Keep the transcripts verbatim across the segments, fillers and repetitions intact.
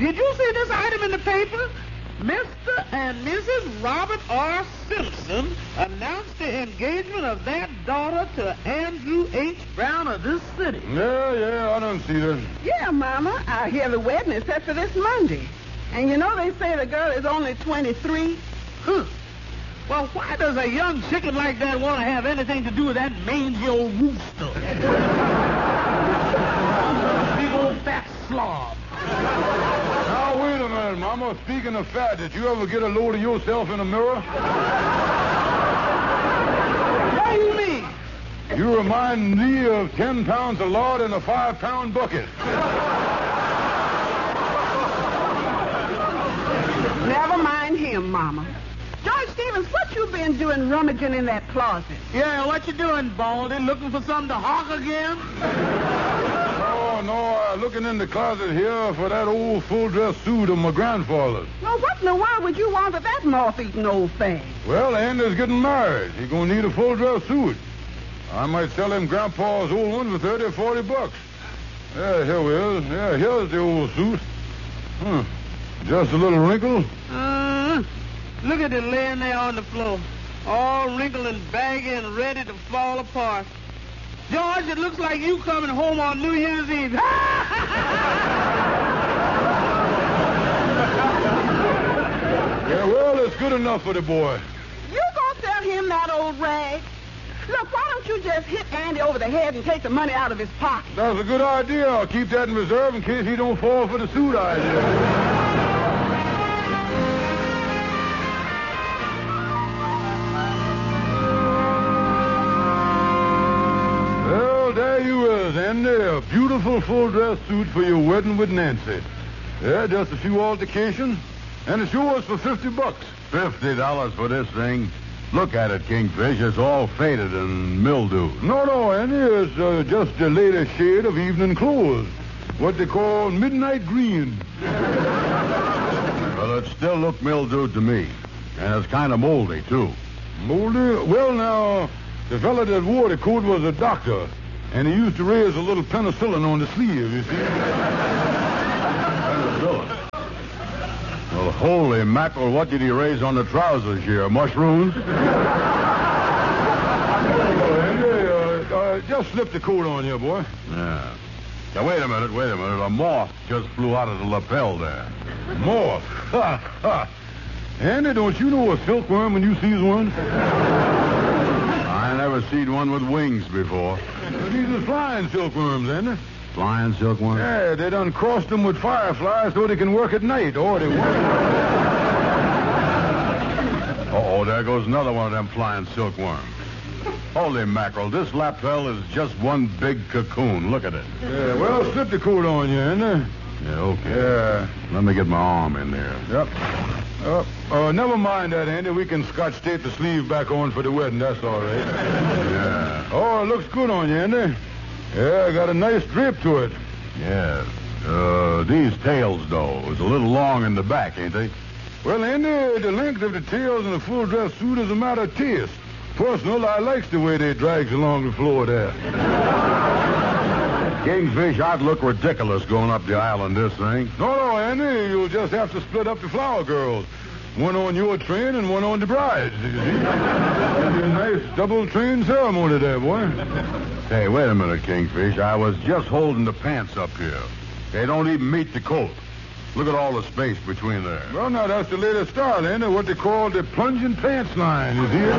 Did you see this item in the paper? Mister and Missus Robert R. Simpson announced the engagement of their daughter to Andrew H. Brown of this city. Yeah, yeah, I don't see that. Yeah, Mama. I hear the wedding is set for this Monday. And you know they say the girl is only twenty-three? Huh. Well, why does a young chicken like that want to have anything to do with that mangy old rooster? Big old fat slob. Now, wait a minute, Mama. Speaking of fat, did you ever get a load of yourself in a mirror? What do you mean? You remind me of ten pounds of lard in a five-pound bucket. Never mind him, Mama. George Stevens, what you been doing rummaging in that closet? Yeah, what you doing, Baldy? Looking for something to hawk again? Oh, no, uh, looking in the closet here for that old full-dress suit of my grandfather's. Well, what in the world would you want of that moth-eaten old thing? Well, Andy's getting married. He's going to need a full-dress suit. I might sell him Grandpa's old one for thirty or forty bucks. Yeah, here we is. Yeah, here's the old suit. Huh. Just a little wrinkle. Uh, look at it laying there on the floor. All wrinkled and baggy and ready to fall apart. George, it looks like you coming home on New Year's Eve. Yeah, well, it's good enough for the boy. You gonna sell him that old rag? Look, why don't you just hit Andy over the head and take the money out of his pocket? That's a good idea. I'll keep that in reserve in case he don't fall for the suit idea. There you is, Andy. A beautiful full-dress suit for your wedding with Nancy. Yeah, just a few altercations, and it's yours for fifty bucks. Fifty dollars for this thing? Look at it, Kingfish. It's all faded and mildewed. No, no, Andy. It's uh, just the latest shade of evening clothes. What they call midnight green. Well, it still looked mildewed to me. And it's kind of moldy, too. Moldy? Well, now, the fella that wore the coat was a doctor. And he used to raise a little penicillin on the sleeve, you see. Penicillin? Well, holy mackerel, what did he raise on the trousers here? Mushrooms? Oh, Andy, uh, uh, just slip the coat on here, boy. Yeah. Now, wait a minute, wait a minute. A moth just flew out of the lapel there. Moth? Ha, ha. Andy, don't you know a silkworm when you sees one? I never seen one with wings before. These are flying silkworms, ain't they? Flying silkworm? Yeah, they done crossed them with fireflies so they can work at night, or they won't. Uh-oh, there goes another one of them flying silkworms. Holy mackerel, this lapel is just one big cocoon. Look at it. Yeah, well, slip the coat on you, ain't they? Yeah, okay. Yeah. Let me get my arm in there. Yep. Uh, uh, never mind that, Andy. We can scotch tape the sleeve back on for the wedding. That's all right. Yeah. Oh, it looks good on you, Andy. Yeah, got a nice drape to it. Yeah. Uh, these tails, though, is a little long in the back, ain't they? Well, Andy, the length of the tails in a full-dress suit is a matter of taste. Personal, I likes the way they drags along the floor there. Kingfish, I'd look ridiculous going up the aisle in this thing. No, no, Andy, you'll just have to split up the flower girls. One on your train and one on the bride's, you see. That'd be a nice double-train ceremony there, boy. Hey, wait a minute, Kingfish. I was just holding the pants up here. They don't even meet the coat. Look at all the space between there. Well, now, that's the latest style, ain't it? What they call the plunging pants line, you see?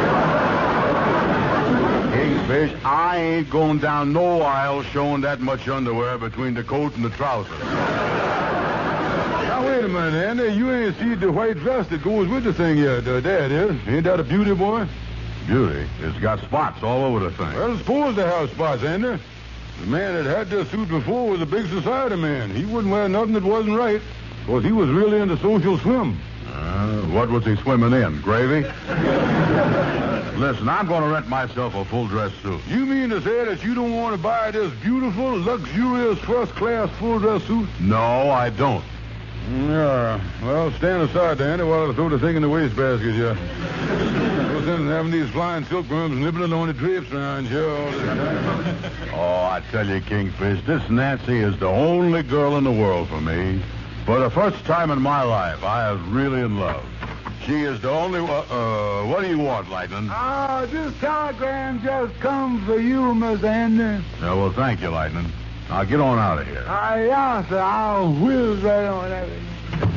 Kingfish, I ain't going down no aisle showing that much underwear between the coat and the trousers. Now, wait a minute, Andy. You ain't seen the white dress that goes with the thing yet. Uh, there it is. Ain't that a beauty, boy? Beauty. It's got spots all over the thing. Well, it's supposed to have spots, ain't it? The man that had this suit before was a big society man. He wouldn't wear nothing that wasn't right, because he was really into social swim. Uh, what was he swimming in? Gravy? Listen, I'm going to rent myself a full-dress suit. You mean to say that you don't want to buy this beautiful, luxurious, first-class full-dress suit? No, I don't. Yeah. Well, stand aside, Danny, while I throw the thing in the wastebasket, yeah. No sense in having these flying silkworms nibbling on the drapes around here all the time. Oh, I tell you, Kingfish, this Nancy is the only girl in the world for me. For the first time in my life, I was really in love. She is the only one. Uh, what do you want, Lightning? Ah, this telegram just come for you, Mister Andy. Yeah, well, thank you, Lightning. Now get on out of here. Ah, yeah, sir. I'll whiz right on everything.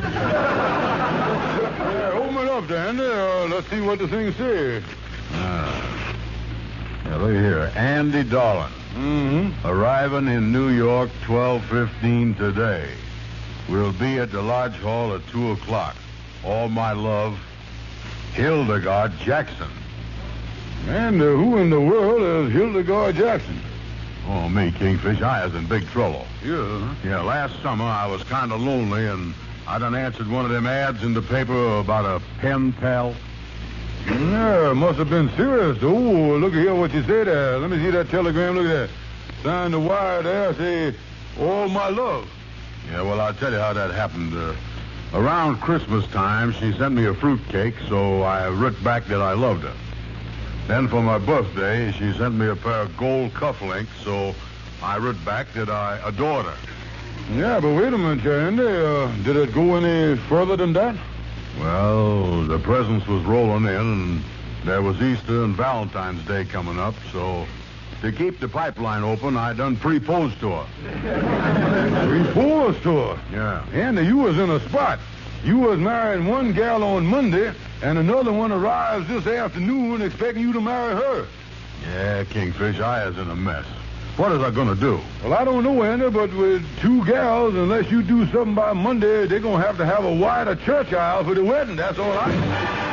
Yeah, open it up, Andy. Uh, let's see what the thing says. Ah. Yeah, look here. Andy Darling. Mm-hmm. Arriving in New York twelve fifteen today. We'll be at the Lodge Hall at two o'clock. All my love, Hildegard Jackson. And uh, who in the world is Hildegard Jackson? Oh, me, Kingfish. I was in big trouble. Yeah. Yeah, last summer I was kind of lonely, and I done answered one of them ads in the paper about a pen pal. Yeah, must have been serious. Oh, look here what you say there. Let me see that telegram. Look at that. Signed the wire there. Say, all my love. Yeah, well, I'll tell you how that happened. Uh, around Christmas time, she sent me a fruitcake, so I wrote back that I loved her. Then for my birthday, she sent me a pair of gold cufflinks, so I wrote back that I adored her. Yeah, but wait a minute, Andy. Uh, did it go any further than that? Well, the presents was rolling in, and there was Easter and Valentine's Day coming up, so to keep the pipeline open, I done proposed to her. Proposed to her? Yeah. Andy, you was in a spot. You was marrying one gal on Monday, and another one arrives this afternoon expecting you to marry her. Yeah, Kingfish, I was in a mess. What is I going to do? Well, I don't know, Andy, but with two gals, unless you do something by Monday, they're going to have to have a wider church aisle for the wedding. That's all I...